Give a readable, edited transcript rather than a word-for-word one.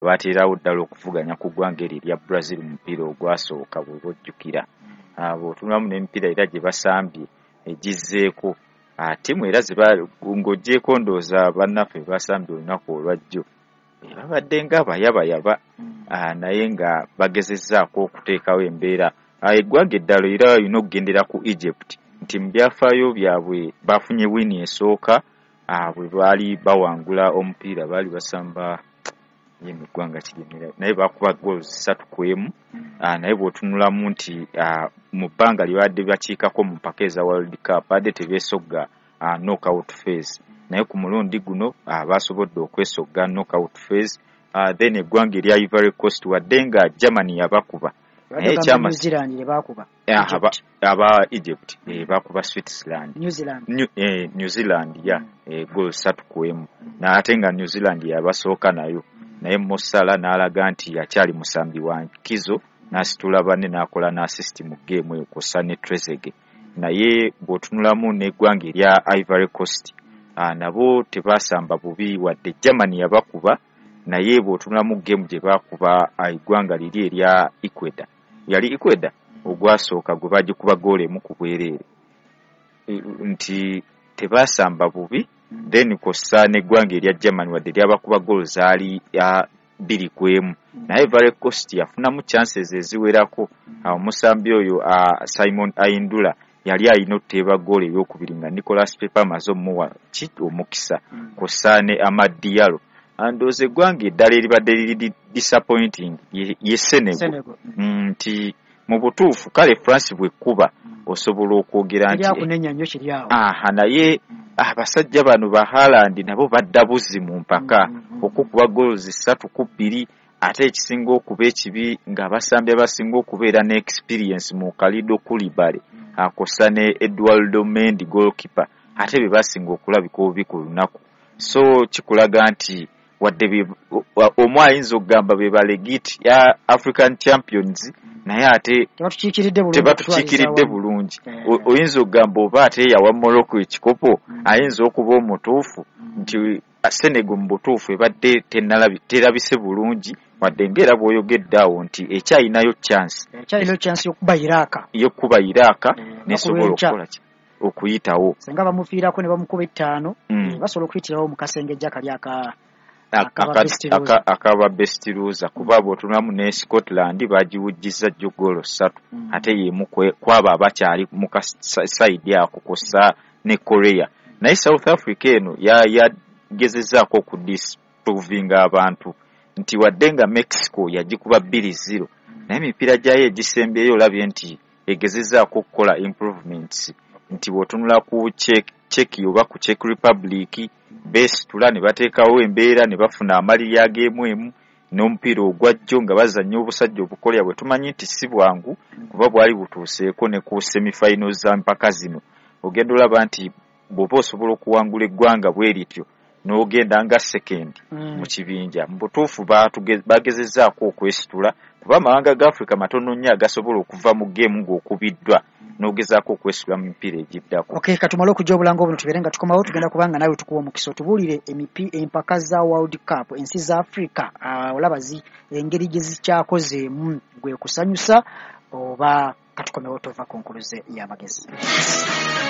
bateerawo ddala okuvuganya ku ggwanga eryo Brazil mu mupiira ogwasooka bwe bojjukira. Otunulamu n'emipiira era gye basambye egizzeeko ttiimu era ng'oggyeko ndowooza bannaffe basambye olunaku olwajjo babadde nga bayabayaba naye nga bagezezzaako okuteekawo embeera. Eggwanga eddalo era olina okugendera ku Egypt nti mu byafaayo byabwe bafunye wini esooka bwe baali bawangula omupiira baali basamba mu ggwanga kigemera naye bakuba goals 3-1 naye bw'otunulamu nti mu bbanga lye badde bakiikako mu mpaka eza World Cup badde tebeesogga knockout phase naye ku mulundi guno basobodde okwesogga knockout phase. Then eggwanga erya Ivory Coast wadde nga Germany yabakuba naye New Zealand bakuba aba Egypt bakuba Switzerland New Zealand goals 3-1 ate nga New Zealand yabasooka naye Mosala n'alaga nti yakyali musambi wa nkizo n'asitula banne n'akola n'assist mu game eyo kw'ossa ne Trezeguet. Naye bw'otunulamu n'eggwanga erya Ivory Coast nabo tebasamba bubi wadde Germany yabakuba naye bw'otunulamu game gye bakuba eggwanga liri erya Ecuador ogwasooka gwe bagikuba goal emu ku bwereere nti tebasamba bubi. Then kw'ossa n'eggwanga erya Germany wadde lyabakuba goal zaali 2-1 naye Ivory Coast yafunamu chances eziwerako. Omusambi oyo Simon Ayindula yali alina okuteeba goal ey'okubiri nga Nicolas Pepe amaze omuwa omukisa kw'ossa ne Amad Diallo. Ndowooza eggwanga eddala eribadde liri disappointing ye Senegal nti mu butuufu kale France bw'ekkuba osobola okwogera nti naye abasajja bano ba Haaland nabo badda buzzi mu mpaka okukuba goals 3-2 ate ekisinga okuba ekibi ng'abasambi abasinga okubeera ne experience mu Kalido Koulibaly akosa ne Eduardo Mendy goalkeeper ate be basinga okulabika obubi ku lunaku. So kikulaga nti wadde omu ayinza okugamba be balegit ya African Champions naye ate tebatukiikiridde bulungi. Oyinza okugamba oba ate yawa Morocco ekikopo ayinza okuba omutuufu nti Senegal mu butuufu ebadde terabise bulungi wadde ng'era bw'oyogedde awo nti ekyalinayo chance y'okuba Iraq nesobola okukola okuyitawo senga bamufiirako ne bamukuba 5 basobola okuyitirawo mu kasengejja kali akaba best loser kuba bw'otunulamu ne Scotland bagiwujjiza jjo goal 3 ate yemu kwaba abakyali mu side ako kw'ossa ne Korea. Naye South Africa eno yagezezzaako okudisprovinga abantu nti wadde nga Mexico yagikuba 2-0 naye emipiira gyayo egisembyeyo olabye nti egezezzaako okukola improvements nti bw'otunula ku Czech oba ku Czech Republic beesitula ne bateekawo embeera ne bafuna amalirya ag'emu emu n'omupiira ogwajjo nga bazannya obusajja obukolya bwe tumanyi nti si bwangu kuba bwali butuuseeko ne ku semifinals za mpaka zino. Ogenda olaba nti bw'oba osobola okuwangula eggwanga bwe lityo n'ogenda nga second mu kibinja mu butuufu bagezezzaako okwesitula kuba amawanga ga Africa matono nnyo agasobola okuva mu game ng'okubiddwa n'ogezaako okwesitula mu mipiira egiddako. Katumale okujja obulanga obuno tubeere nga tukomawo tugenda kubanga nawe tukuwa omukisa otubuulire empaka za World Cup ensi za Africa olabazi engeri gye zikyakozeemu gwe kusanyusa oba katukomewo tova ku nkuluze y'amagezi.